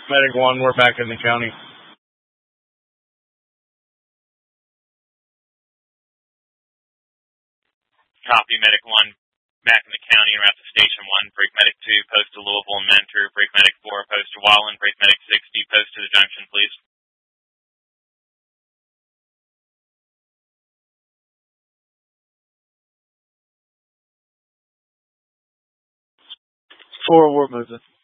Medic 1, we're back in the county. Copy, Medic 1. Back in the county, and route to Station 1. Break Medic 2, post to Louisville and Mentor. Break Medic 4, post to Wallen. Break Medic 60, post to the junction, please. Forward, we're moving.